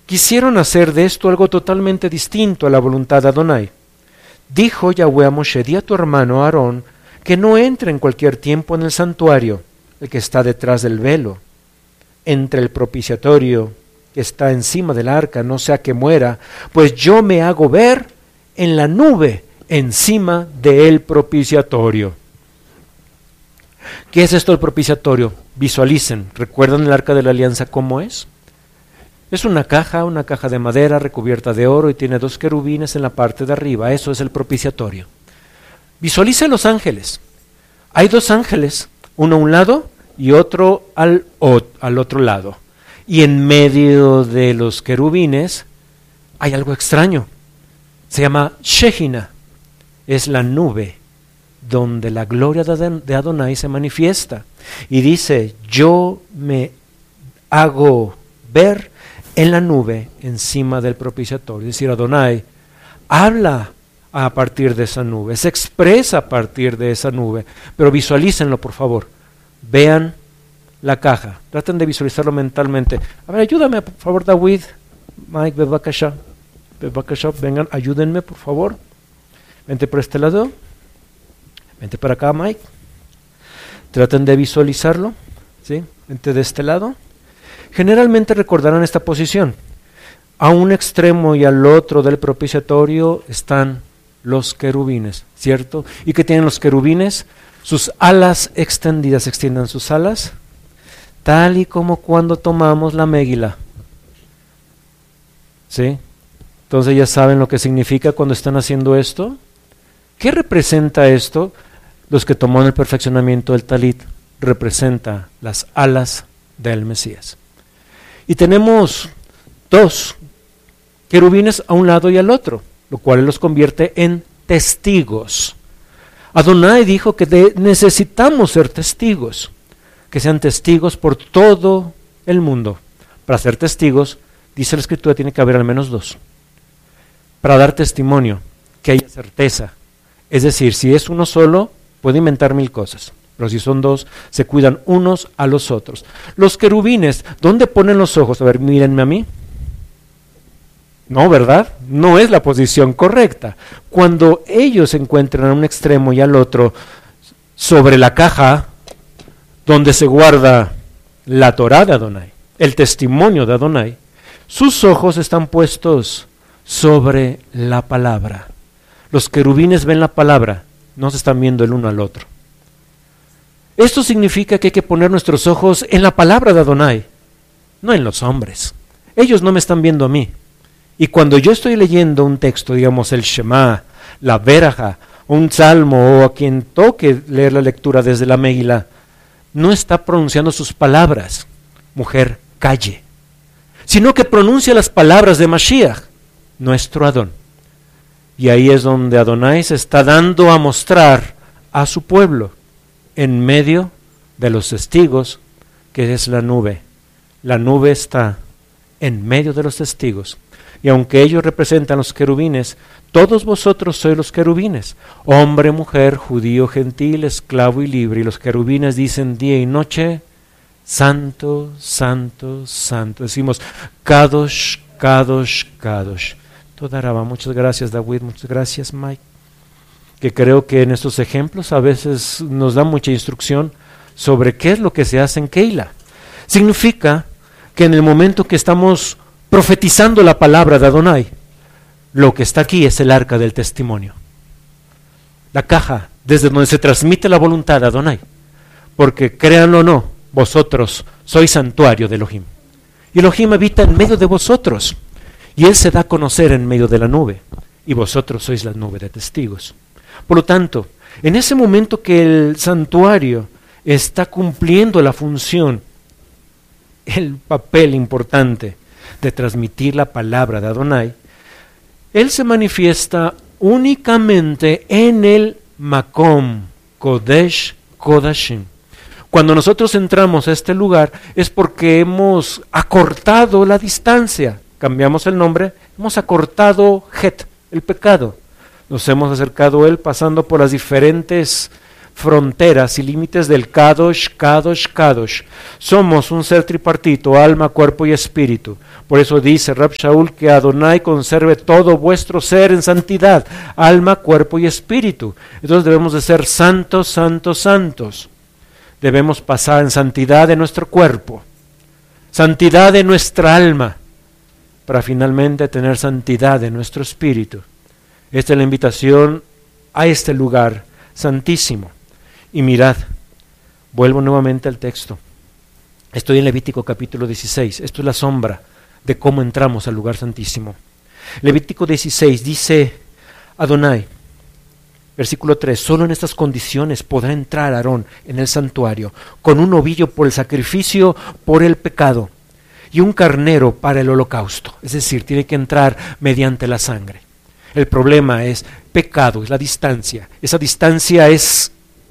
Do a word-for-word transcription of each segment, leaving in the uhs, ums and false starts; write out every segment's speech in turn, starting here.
quisieron hacer de esto algo totalmente distinto a la voluntad de Adonai. Dijo Yahweh a Moshe: di a tu hermano Aarón que no entre en cualquier tiempo en el santuario, el que está detrás del velo, entre el propiciatorio que está encima del arca, no sea que muera, pues yo me hago ver en la nube encima del propiciatorio. ¿Qué es esto del propiciatorio? Visualicen, ¿recuerdan el arca de la alianza cómo es? Es una caja, una caja de madera recubierta de oro y tiene dos querubines en la parte de arriba. Eso es el propiciatorio. Visualicen los ángeles. Hay dos ángeles, uno a un lado y otro al, o, al otro lado. Y en medio de los querubines hay algo extraño. Se llama Shejina. Es la nube donde la gloria de Adonai se manifiesta. Y dice: yo me hago ver en la nube encima del propiciatorio. Es decir, Adonai habla a partir de esa nube, se expresa a partir de esa nube. Pero visualícenlo, por favor. Vean la caja. Traten de visualizarlo mentalmente. A ver, ayúdame, por favor, David, Mike, Bebakasha. Bebakasha, vengan, ayúdenme, por favor. Vente por este lado. Vente para acá, Mike. Traten de visualizarlo. ¿Sí? Vente de este lado. Generalmente recordarán esta posición. A un extremo y al otro del propiciatorio están los querubines, ¿cierto? ¿Y qué tienen los querubines? Sus alas extendidas. Extiendan sus alas, tal y como cuando tomamos la Megilá. ¿Sí? Entonces ya saben lo que significa cuando están haciendo esto. ¿Qué representa esto? Los que tomaron el perfeccionamiento del talit, representa las alas del Mesías. Y tenemos dos querubines a un lado y al otro, lo cual los convierte en testigos. Adonai dijo que de, necesitamos ser testigos, que sean testigos por todo el mundo. Para ser testigos, dice la Escritura, tiene que haber al menos dos. Para dar testimonio, que haya certeza. Es decir, si es uno solo, puede inventar mil cosas. Pero si son dos, se cuidan unos a los otros. Los querubines, ¿dónde ponen los ojos? A ver, mírenme a mí. No, ¿verdad? No es la posición correcta. Cuando ellos se encuentran a un extremo y al otro, sobre la caja donde se guarda la Torá de Adonai, el testimonio de Adonai, sus ojos están puestos sobre la palabra. Los querubines ven la palabra, no se están viendo el uno al otro. Esto significa que hay que poner nuestros ojos en la palabra de Adonai, no en los hombres. Ellos no me están viendo a mí. Y cuando yo estoy leyendo un texto, digamos el Shema, la Beraja, un salmo, o a quien toque leer la lectura desde la Megilá, no está pronunciando sus palabras, mujer, calle, sino que pronuncia las palabras de Mashiach, nuestro Adón. Y ahí es donde Adonai se está dando a mostrar a su pueblo, en medio de los testigos, que es la nube. La nube está en medio de los testigos. Y aunque ellos representan los querubines, todos vosotros sois los querubines, hombre, mujer, judío, gentil, esclavo y libre. Y los querubines dicen día y noche: santo, santo, santo. Decimos Kadosh, Kadosh, Kadosh. Toda Rabá. Muchas gracias, David. Muchas gracias, Mike. Que creo que en estos ejemplos a veces nos da mucha instrucción sobre qué es lo que se hace en Keila. Significa que en el momento que estamos profetizando la palabra de Adonai, lo que está aquí es el arca del testimonio. La caja desde donde se transmite la voluntad de Adonai. Porque créanlo o no, vosotros sois santuario de Elohim. Y Elohim habita en medio de vosotros. Y Él se da a conocer en medio de la nube. Y vosotros sois la nube de testigos. Por lo tanto, en ese momento que el santuario está cumpliendo la función, el papel importante de transmitir la palabra de Adonai, Él se manifiesta únicamente en el Makom Kodesh Kodashim. Cuando nosotros entramos a este lugar es porque hemos acortado la distancia, cambiamos el nombre, hemos acortado Het, el pecado. Nos hemos acercado a Él pasando por las diferentes fronteras y límites del Kadosh, Kadosh, Kadosh. Somos un ser tripartito, alma, cuerpo y espíritu. Por eso dice Rab Shaul que Adonai conserve todo vuestro ser en santidad, alma, cuerpo y espíritu. Entonces debemos de ser santos, santos, santos. Debemos pasar en santidad de nuestro cuerpo, santidad de nuestra alma, para finalmente tener santidad de nuestro espíritu. Esta es la invitación a este lugar santísimo. Y mirad, vuelvo nuevamente al texto. Estoy en Levítico capítulo dieciséis. Esto es la sombra de cómo entramos al lugar santísimo. Levítico dieciséis dice Adonai, versículo tres, solo en estas condiciones podrá entrar Aarón en el santuario, con un novillo por el sacrificio por el pecado y un carnero para el holocausto. Es decir, tiene que entrar mediante la sangre. El problema es pecado, es la distancia. Esa distancia es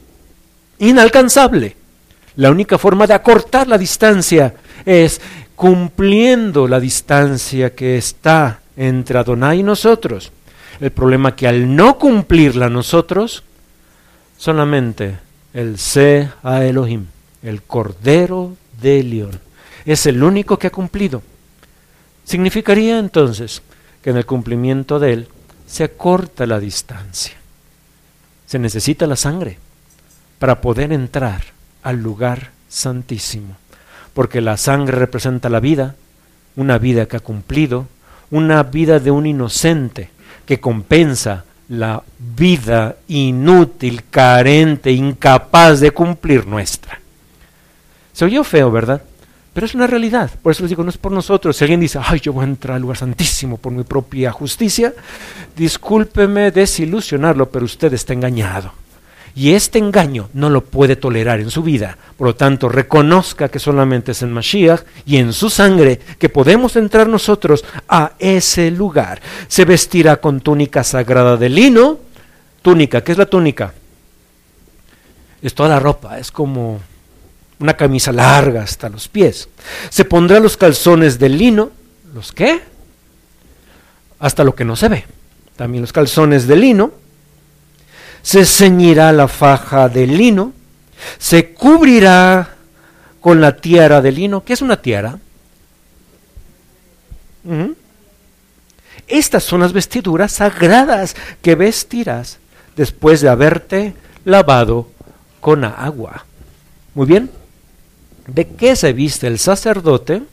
inalcanzable. La única forma de acortar la distancia es cumpliendo la distancia que está entre Adonai y nosotros. El problema es que al no cumplirla nosotros, solamente el Se a Elohim, el Cordero de León, es el único que ha cumplido. Significaría entonces que en el cumplimiento de él se acorta la distancia. Se necesita la sangre para poder entrar al lugar santísimo, porque la sangre representa la vida, una vida que ha cumplido, una vida de un inocente que compensa la vida inútil, carente, incapaz de cumplir nuestra. Se oyó feo, ¿verdad? Pero es una realidad. Por eso les digo, no es por nosotros. Si alguien dice, ay, yo voy a entrar al lugar santísimo por mi propia justicia, discúlpeme desilusionarlo, pero usted está engañado. Y este engaño no lo puede tolerar en su vida. Por lo tanto, reconozca que solamente es en Mashiach y en su sangre que podemos entrar nosotros a ese lugar. Se vestirá con túnica sagrada de lino. Túnica, ¿qué es la túnica? Es toda la ropa, es como una camisa larga hasta los pies. Se pondrá los calzones de lino. ¿Los qué? Hasta lo que no se ve. También los calzones de lino. Se ceñirá la faja de lino, se cubrirá con la tiara de lino. ¿Qué es una tiara? Uh-huh. Estas son las vestiduras sagradas que vestirás después de haberte lavado con agua. Muy bien. ¿De qué se viste el sacerdote?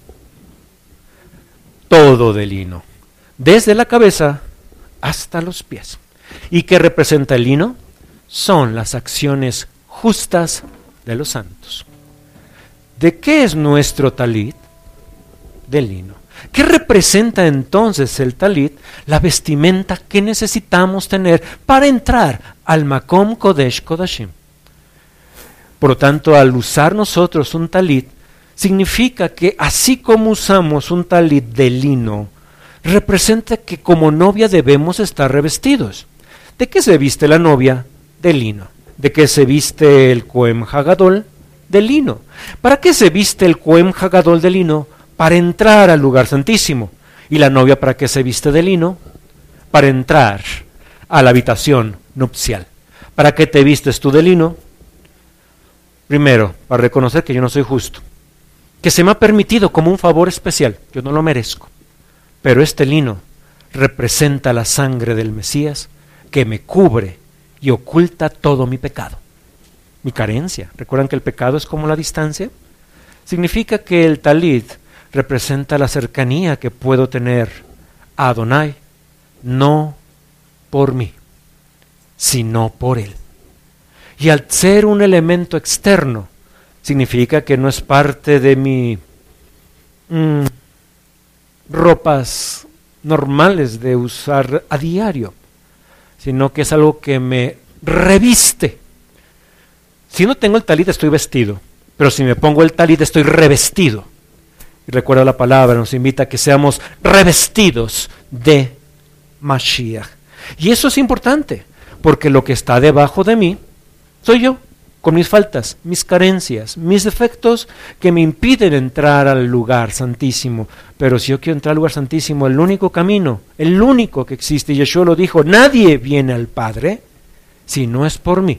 Todo de lino, desde la cabeza hasta los pies. ¿Y qué representa el lino? Son las acciones justas de los santos. ¿De qué es nuestro talit? De lino. ¿Qué representa entonces el talit? La vestimenta que necesitamos tener para entrar al Makom Kodesh Kodashim. Por lo tanto, al usar nosotros un talit, significa que así como usamos un talit de lino, representa que como novia debemos estar revestidos. ¿De qué se viste la novia? De lino. ¿De qué se viste el Kohen Hagadol? De lino. ¿Para qué se viste el Kohen Hagadol de lino? Para entrar al lugar santísimo. ¿Y la novia para qué se viste de lino? Para entrar a la habitación nupcial. ¿Para qué te vistes tú de lino? Primero, para reconocer que yo no soy justo, que se me ha permitido como un favor especial, yo no lo merezco, pero este lino representa la sangre del Mesías que me cubre y oculta todo mi pecado, mi carencia. ¿Recuerdan que el pecado es como la distancia? Significa que el talit representa la cercanía que puedo tener a Adonai, no por mí, sino por Él. Y al ser un elemento externo, significa que no es parte de mi mmm, ropas normales de usar a diario, sino que es algo que me reviste. Si no tengo el talit estoy vestido, pero si me pongo el talit estoy revestido. Y recuerda la palabra, nos invita a que seamos revestidos de Mashiach. Y eso es importante, porque lo que está debajo de mí soy yo, con mis faltas, mis carencias, mis defectos que me impiden entrar al lugar santísimo. Pero si yo quiero entrar al lugar santísimo, el único camino, el único que existe, y Yeshua lo dijo, nadie viene al Padre si no es por mí.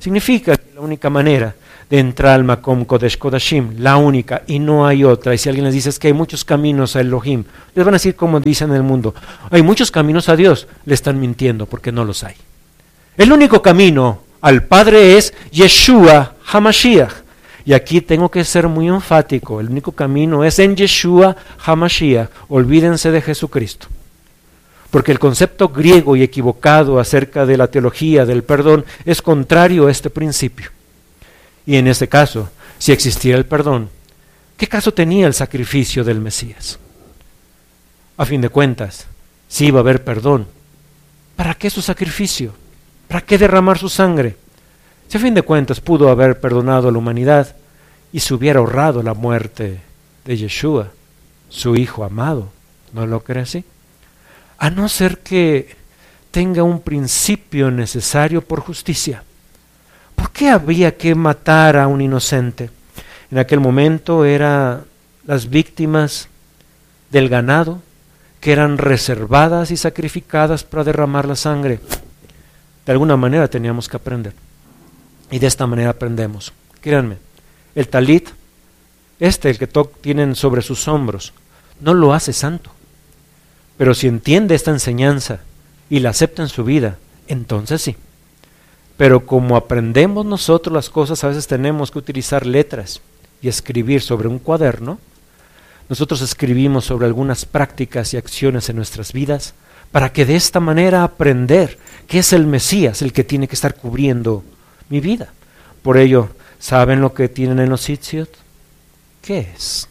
Significa que la única manera de entrar al Makom Kodesh Kodashim, la única, y no hay otra. Y si alguien les dice es que hay muchos caminos a Elohim, les van a decir como dicen en el mundo, hay muchos caminos a Dios, le están mintiendo porque no los hay. El único camino al Padre es Yeshua HaMashiach. Y aquí tengo que ser muy enfático, el único camino es en Yeshua HaMashiach, olvídense de Jesucristo. Porque el concepto griego y equivocado acerca de la teología del perdón es contrario a este principio. Y en este caso, si existiera el perdón, ¿qué caso tenía el sacrificio del Mesías? A fin de cuentas, si iba a haber perdón, ¿para qué su sacrificio? ¿Para qué derramar su sangre? Si a fin de cuentas pudo haber perdonado a la humanidad y se hubiera ahorrado la muerte de Yeshua, su Hijo amado, ¿no lo cree así? A no ser que tenga un principio necesario por justicia. ¿Por qué había que matar a un inocente? En aquel momento eran las víctimas del ganado que eran reservadas y sacrificadas para derramar la sangre. De alguna manera teníamos que aprender. Y de esta manera aprendemos. Créanme, el talit, este, el que to- tienen sobre sus hombros, no lo hace santo. Pero si entiende esta enseñanza y la acepta en su vida, entonces sí. Pero como aprendemos nosotros las cosas, a veces tenemos que utilizar letras y escribir sobre un cuaderno. Nosotros escribimos sobre algunas prácticas y acciones en nuestras vidas para que de esta manera aprender que es el Mesías el que tiene que estar cubriendo mi vida. Por ello, ¿saben lo que tienen en los Sitziot? ¿Qué es?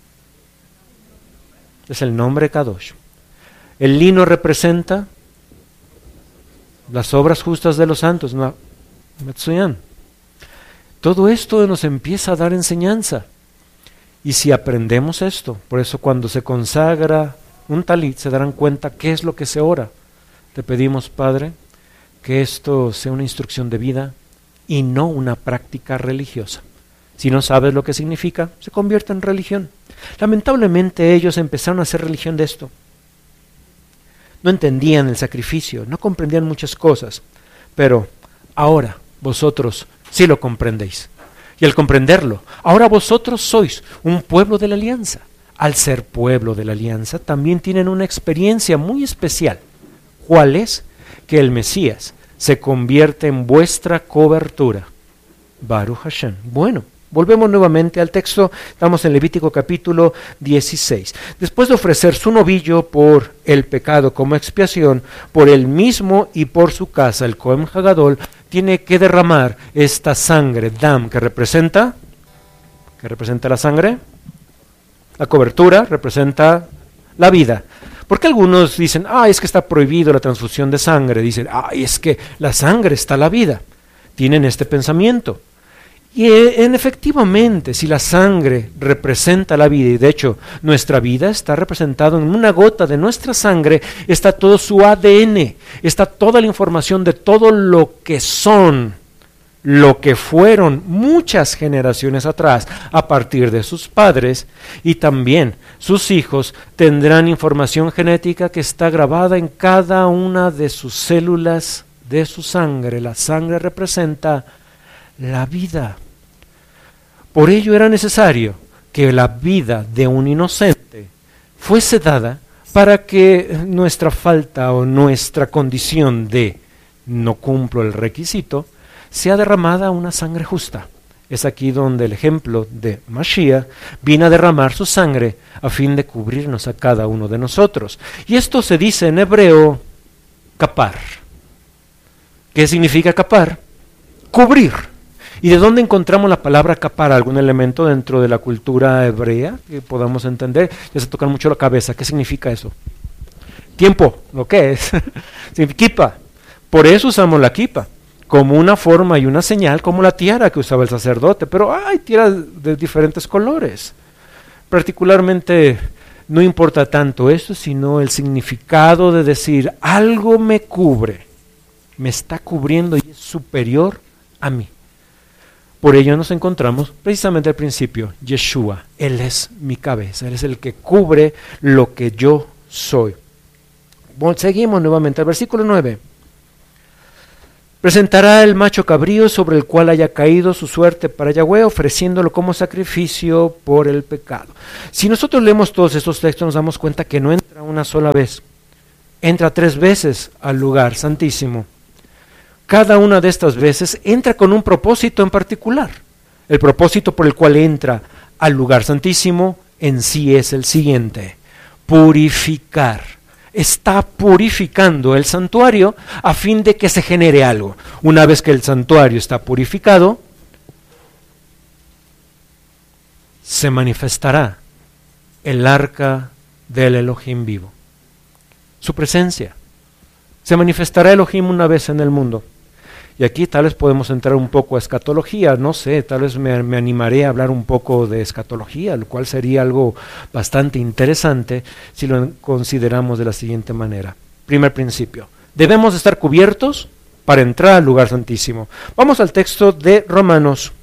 Es el nombre Kadosh. El lino representa las obras justas de los santos, Metsuyan. Todo esto nos empieza a dar enseñanza. Y si aprendemos esto, por eso cuando se consagra un talit, se darán cuenta qué es lo que se ora. Te pedimos, Padre, que esto sea una instrucción de vida y no una práctica religiosa. Si no sabes lo que significa, se convierte en religión. Lamentablemente ellos empezaron a hacer religión de esto. No entendían el sacrificio, no comprendían muchas cosas, pero ahora vosotros sí lo comprendéis. Y al comprenderlo, ahora vosotros sois un pueblo de la alianza. Al ser pueblo de la alianza, también tienen una experiencia muy especial. ¿Cuál es? Que el Mesías se convierte en vuestra cobertura. Baruch Hashem. Bueno, volvemos nuevamente al texto, estamos en Levítico capítulo dieciséis. Después de ofrecer su novillo por el pecado como expiación, por él mismo y por su casa, el Kohen Hagadol tiene que derramar esta sangre, dam, que representa, que representa la sangre, la cobertura representa la vida. Porque algunos dicen, ah, es que está prohibido la transfusión de sangre, dicen, ah, es que la sangre está la vida. Tienen este pensamiento. Y en efectivamente, si la sangre representa la vida, y de hecho nuestra vida está representada en una gota de nuestra sangre, está todo su A D N, está toda la información de todo lo que son, lo que fueron muchas generaciones atrás a partir de sus padres, y también sus hijos tendrán información genética que está grabada en cada una de sus células de su sangre. La sangre representa la vida. Por ello era necesario que la vida de un inocente fuese dada para que nuestra falta o nuestra condición de no cumplo el requisito sea derramada una sangre justa. Es aquí donde el ejemplo de Mashiach vino a derramar su sangre a fin de cubrirnos a cada uno de nosotros. Y esto se dice en hebreo kapar. ¿Qué significa kapar? Cubrir. ¿Y de dónde encontramos la palabra kapar? ¿Algún elemento dentro de la cultura hebrea que podamos entender? Ya se tocan mucho la cabeza. ¿Qué significa eso? Tiempo, ¿lo que es? Kipa. Por eso usamos la kipa, como una forma y una señal, como la tiara que usaba el sacerdote. Pero hay tiaras de diferentes colores. Particularmente no importa tanto eso, sino el significado de decir, algo me cubre, me está cubriendo y es superior a mí. Por ello nos encontramos precisamente al principio, Yeshua, Él es mi cabeza, Él es el que cubre lo que yo soy. Bueno, seguimos nuevamente al versículo nueve. Presentará el macho cabrío sobre el cual haya caído su suerte para Yahweh, ofreciéndolo como sacrificio por el pecado. Si nosotros leemos todos estos textos, nos damos cuenta que no entra una sola vez, entra tres veces al lugar santísimo. Cada una de estas veces entra con un propósito en particular. El propósito por el cual entra al lugar santísimo en sí es el siguiente: purificar. Está purificando el santuario a fin de que se genere algo. Una vez que el santuario está purificado, se manifestará el arca del Elohim vivo. Su presencia. Se manifestará Elohim una vez en el mundo. Y aquí tal vez podemos entrar un poco a escatología, no sé, tal vez me, me animaré a hablar un poco de escatología, lo cual sería algo bastante interesante si lo consideramos de la siguiente manera. Primer principio, debemos estar cubiertos para entrar al lugar santísimo. Vamos al texto de Romanos